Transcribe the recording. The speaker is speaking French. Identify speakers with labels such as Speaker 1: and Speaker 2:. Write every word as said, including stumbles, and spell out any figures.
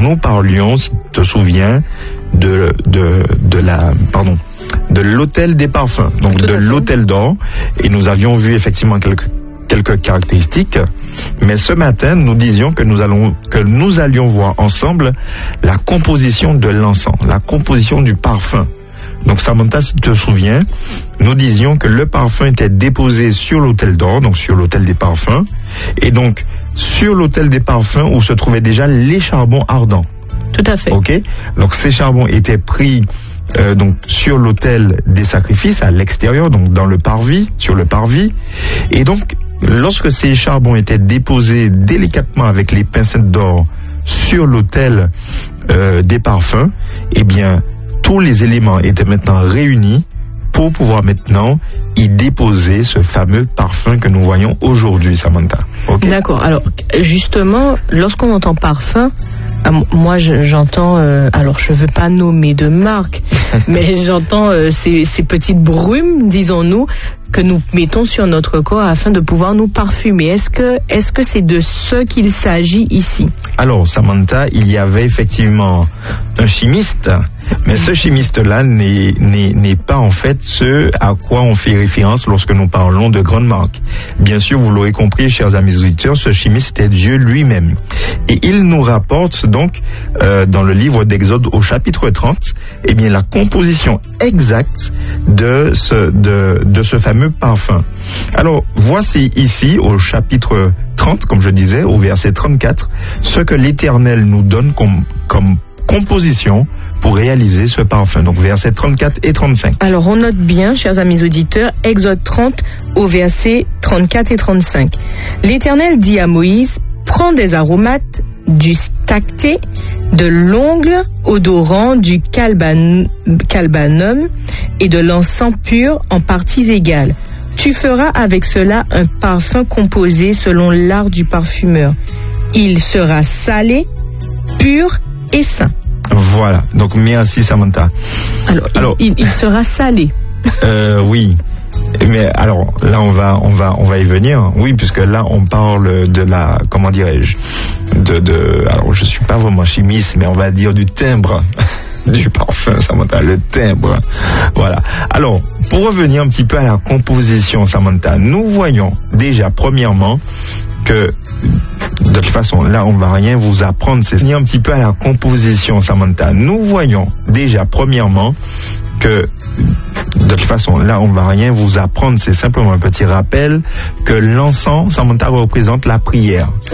Speaker 1: nous parlions, si tu te souviens, de, de, de la, pardon, de l'hôtel des parfums, donc
Speaker 2: Tout
Speaker 1: de l'hôtel d'or, et nous avions vu effectivement quelques quelques caractéristiques, mais ce matin nous disions que nous allons que nous allions voir ensemble la composition de l'encens, la composition du parfum. Donc Samantha, si tu te souviens, nous disions que le parfum était déposé sur l'autel d'or, donc sur l'autel des parfums, et donc sur l'autel des parfums où se trouvaient déjà les charbons ardents.
Speaker 2: Tout à fait.
Speaker 1: Ok. Donc ces charbons étaient pris euh, donc sur l'autel des sacrifices à l'extérieur, donc dans le parvis, sur le parvis, et donc lorsque ces charbons étaient déposés délicatement avec les pincettes d'or sur l'autel euh, des parfums, eh bien tous les éléments étaient maintenant réunis pour pouvoir maintenant y déposer ce fameux parfum que nous voyons aujourd'hui, Samantha. Okay.
Speaker 2: D'accord. Alors, justement, lorsqu'on entend parfum, moi j'entends, euh, alors je ne veux pas nommer de marque, mais j'entends euh, ces, ces petites brumes, disons-nous, que nous mettons sur notre corps afin de pouvoir nous parfumer. Est-ce que est-ce que c'est de ce qu'il s'agit ici?
Speaker 1: Alors, Samantha, il y avait effectivement un chimiste, mais ce chimiste-là n'est, n'est, n'est pas en fait ce à quoi on fait référence lorsque nous parlons de grandes marques. Bien sûr, vous l'aurez compris, chers amis auditeurs, ce chimiste est Dieu lui-même. Et il nous rapporte donc, euh, dans le livre d'Exode au chapitre trente, eh bien, la composition exacte de ce, de, de ce fameux parfum. Alors, voici ici, au chapitre trente, comme je disais, au verset trente-quatre, ce que l'Éternel nous donne comme, comme composition pour réaliser ce parfum. Donc, versets trente-quatre et trente-cinq.
Speaker 2: Alors, on note bien, chers amis auditeurs, Exode trente au verset trente-quatre et trente-cinq. L'Éternel dit à Moïse, prends des aromates, du stacté, de l'ongle odorant du calban, calbanum et de l'encens pur en parties égales. Tu feras avec cela un parfum composé selon l'art du parfumeur. Il sera salé, pur et sain.
Speaker 1: Voilà, donc merci Samantha.
Speaker 2: Alors, alors il, il, il sera salé.
Speaker 1: Euh, oui. Mais alors là on va on va on va y venir. Oui, puisque là on parle de la, comment dirais-je, de de alors je suis pas vraiment chimiste, mais on va dire du timbre du parfum, Samantha, le timbre. Voilà. Alors, pour revenir un petit peu à la composition, Samantha, nous voyons déjà premièrement que de toute façon, là, on va rien vous apprendre. C'est un petit peu à la composition, Samantha. Nous voyons déjà premièrement que de toute façon, là, on va rien vous apprendre. C'est simplement un petit rappel que l'encens, Samantha, représente la prière.